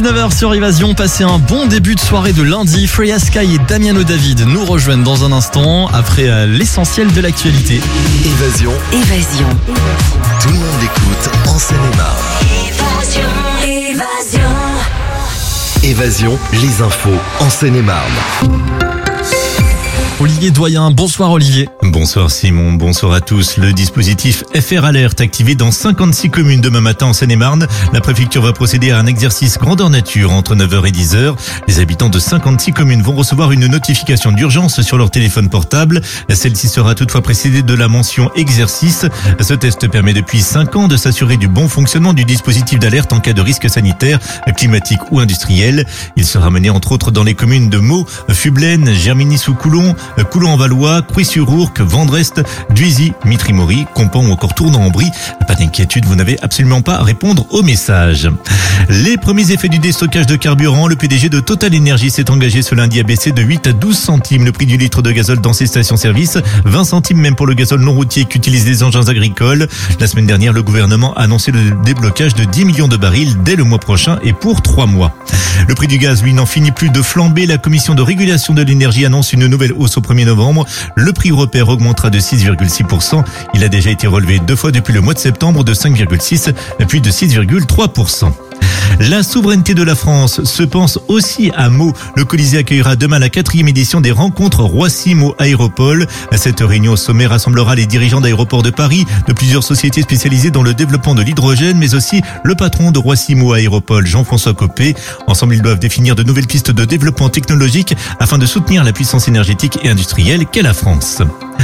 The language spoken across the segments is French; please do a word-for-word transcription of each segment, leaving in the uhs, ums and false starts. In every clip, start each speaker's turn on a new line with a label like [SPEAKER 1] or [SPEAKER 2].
[SPEAKER 1] dix-neuf heures sur Évasion, passez un bon début de soirée de lundi. Freya Sky et Damiano David nous rejoignent dans un instant après l'essentiel de l'actualité.
[SPEAKER 2] Évasion.
[SPEAKER 3] Évasion.
[SPEAKER 2] Tout le monde écoute en Seine-et-Marne.
[SPEAKER 3] Évasion. Évasion.
[SPEAKER 2] Évasion, les infos en Seine-et-Marne.
[SPEAKER 1] Olivier Doyen, bonsoir Olivier.
[SPEAKER 4] Bonsoir Simon, bonsoir à tous. Le dispositif F R Alert activé dans cinquante-six communes demain matin en Seine-et-Marne. La préfecture va procéder à un exercice grandeur nature entre neuf heures et dix heures. Les habitants de cinquante-six communes vont recevoir une notification d'urgence sur leur téléphone portable. Celle-ci sera toutefois précédée de la mention exercice. Ce test permet depuis cinq ans de s'assurer du bon fonctionnement du dispositif d'alerte en cas de risque sanitaire, climatique ou industriel. Il sera mené entre autres dans les communes de Meaux, Fublaine, Germigny-sous-Coulon, Coulon-en-Valois, Crouy-sur-Ourcq, Vendrest, Duisy, Mitry-Mory, Compan ou encore Tournan-en-Brie. Pas d'inquiétude, vous n'avez absolument pas à répondre au message. Les premiers effets du déstockage de carburant, le P D G de Total Energy s'est engagé ce lundi à baisser de huit à douze centimes le prix du litre de gazole dans ses stations-service, vingt centimes même pour le gazole non routier qu'utilisent les engins agricoles. La semaine dernière, le gouvernement a annoncé le déblocage de dix millions de barils dès le mois prochain et pour trois mois. Le prix du gaz, lui, n'en finit plus de flamber. La commission de régulation de l'énergie annonce une nouvelle hausse au premier novembre. Le prix européen augmentera de six virgule six pour cent. Il a déjà été relevé deux fois depuis le mois de septembre de cinq virgule six puis de six virgule trois pour cent. La souveraineté de la France se pense aussi à Meaux. Le Colisée accueillera demain la quatrième édition des rencontres Roissy-Meaux Aéropole. Cette réunion au sommet rassemblera les dirigeants d'aéroports de Paris, de plusieurs sociétés spécialisées dans le développement de l'hydrogène, mais aussi le patron de Roissy-Meaux Aéropole, Jean-François Copé. Ensemble, ils doivent définir de nouvelles pistes de développement technologique afin de soutenir la puissance énergétique et industrielle qu'est la France.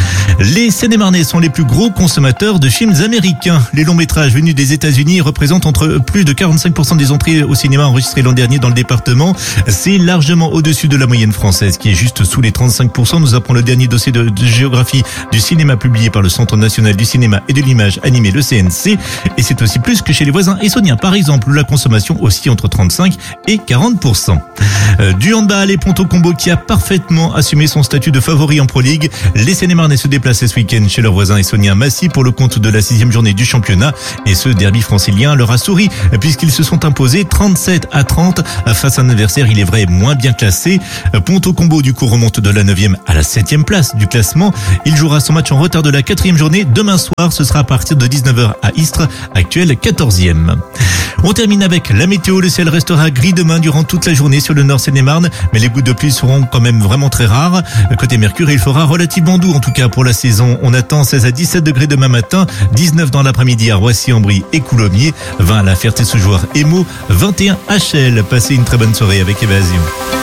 [SPEAKER 4] Les Seine-et-Marnais sont les plus gros consommateurs de films américains. Les longs métrages venus des États-Unis représentent entre plus de quarante-cinq pour cent des entrées au cinéma enregistrées l'an dernier dans le département. C'est largement au-dessus de la moyenne française, qui est juste sous les trente-cinq pour cent. Nous apprend le dernier dossier de, de géographie du cinéma publié par le Centre national du cinéma et de l'image animée, le C N C. Et c'est aussi plus que chez les voisins essonniens, par exemple, où la consommation oscille entre trente-cinq et quarante pour cent. Euh, du handball et Ponto Combo qui a parfaitement assumé son statut de favori en Pro League. Les Seine-et-Marnais se déplaçaient ce week-end chez leurs voisins essonniens Massy pour le compte de la sixième journée du championnat. Et ce derby francilien leur a souri puisqu'ils se sont imposés trente-sept à trente face à un adversaire, il est vrai, moins bien classé. Ponto Combo du coup remonte de la neuvième à la septième place du classement. Il jouera son match en retard de la quatrième journée demain soir. Ce sera à partir de dix-neuf heures à Istres, actuel quatorzième. On termine avec la météo. Le ciel restera gris demain durant toute la journée sur le nord Seine-et-Marne, mais les gouttes de pluie seront quand même vraiment très rares. Côté Mercure, il fera relativement doux en tout cas pour la saison. On attend seize à dix-sept degrés demain matin, dix-neuf dans l'après-midi à Roissy-en-Brie et Coulommiers, vingt à la Ferté-sous-Jouarre et Meaux, vingt et un à Chelles. Passez une très bonne soirée avec Évasion.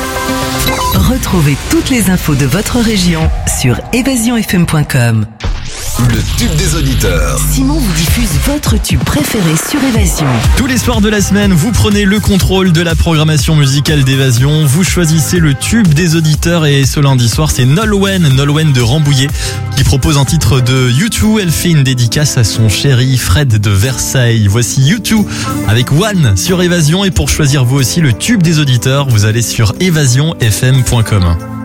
[SPEAKER 3] Retrouvez toutes les infos de votre région sur évasion f m point com.
[SPEAKER 2] Le tube des auditeurs.
[SPEAKER 3] Simon vous diffuse votre tube préféré sur Évasion.
[SPEAKER 1] Tous les soirs de la semaine, vous prenez le contrôle de la programmation musicale d'Évasion. Vous choisissez le tube des auditeurs et ce lundi soir, c'est Nolwenn, Nolwenn de Rambouillet qui propose un titre de U deux. Elle fait une dédicace à son chéri Fred de Versailles. Voici U deux avec One sur Évasion et pour choisir vous aussi le tube des auditeurs, vous allez sur évasion f m point com.